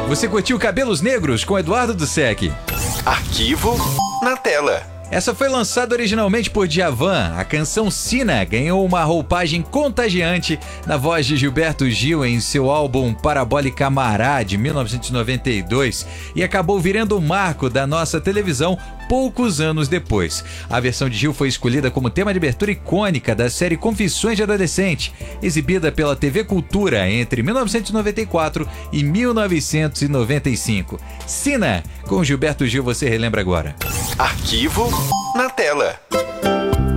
Você curtiu Cabelos Negros com Eduardo Dussek. Arquivo na tela. Essa foi lançada originalmente por Djavan. A canção Sina ganhou uma roupagem contagiante na voz de Gilberto Gil em seu álbum Parabólica Mará, de 1992, e acabou virando um marco da nossa televisão poucos anos depois. A versão de Gil foi escolhida como tema de abertura icônica da série Confissões de Adolescente, exibida pela TV Cultura entre 1994 e 1995. Sina, com Gilberto Gil, você relembra agora. Arquivo na tela.